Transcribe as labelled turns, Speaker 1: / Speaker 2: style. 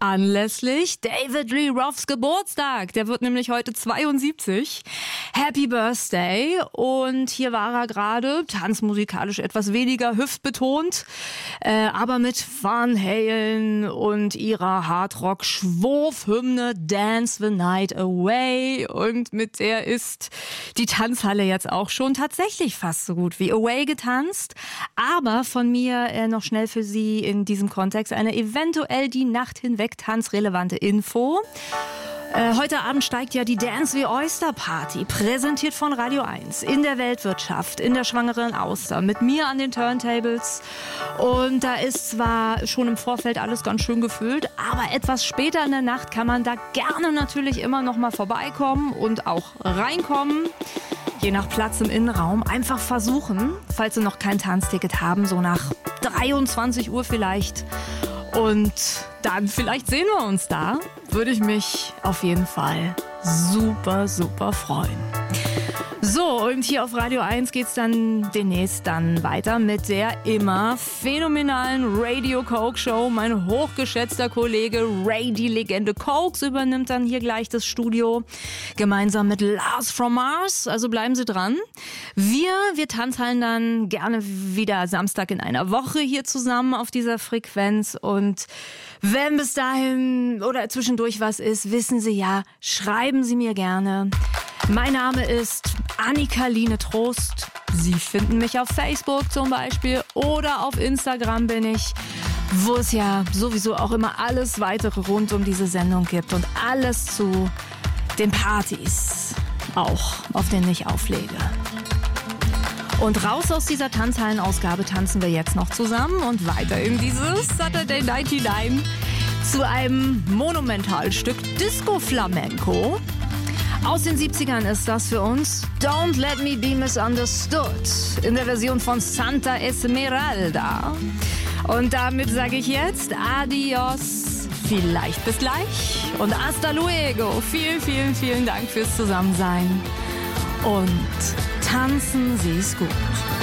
Speaker 1: anlässlich David Lee Roths Geburtstag. Der wird nämlich heute 72. Happy Birthday. Und hier war er gerade, tanzmusikalisch etwas weniger hüftbetont, aber mit Van Halen und ihrer Hardrock-Schwurfhymne Dance the Night Away. Und mit der ist die Tanzhalle jetzt auch schon tatsächlich fast so gut wie Away getanzt. Aber von mir noch schnell für Sie in diesem Kontext eine eventuell die Nacht hinweg tanzrelevante Info. Heute Abend steigt ja die Dance the Oyster Party, präsentiert von Radio 1, in der Weltwirtschaft, in der Schwangeren Auster, mit mir an den Turntables. Und da ist zwar schon im Vorfeld alles ganz schön gefüllt, aber etwas später in der Nacht kann man da gerne natürlich immer noch mal vorbeikommen und auch reinkommen. Je nach Platz im Innenraum einfach versuchen, falls Sie noch kein Tanzticket haben, so nach 23 Uhr vielleicht. Und dann vielleicht sehen wir uns da. Würde ich mich auf jeden Fall super, super freuen. So, und hier auf Radio 1 geht's dann demnächst weiter mit der immer phänomenalen Radio Coke Show. Mein hochgeschätzter Kollege Ray, die Legende Cokes, übernimmt dann hier gleich das Studio. Gemeinsam mit Lars from Mars. Also bleiben Sie dran. Wir tanzhallen dann gerne wieder Samstag in einer Woche hier zusammen auf dieser Frequenz. Und wenn bis dahin oder zwischendurch was ist, wissen Sie ja, schreiben Sie mir gerne. Mein Name ist Annika-Line Trost. Sie finden mich auf Facebook zum Beispiel oder auf Instagram bin ich, wo es ja sowieso auch immer alles weitere rund um diese Sendung gibt und alles zu den Partys auch, auf denen ich auflege. Und raus aus dieser Tanzhallen-Ausgabe tanzen wir jetzt noch zusammen und weiter in dieses Saturday 99 zu einem Monumentalstück Disco Flamenco. Aus den 70ern ist das für uns Don't Let Me Be Misunderstood in der Version von Santa Esmeralda. Und damit sage ich jetzt Adios, vielleicht bis gleich und hasta luego. Vielen, vielen, vielen Dank fürs Zusammensein und tanzen Sie es gut.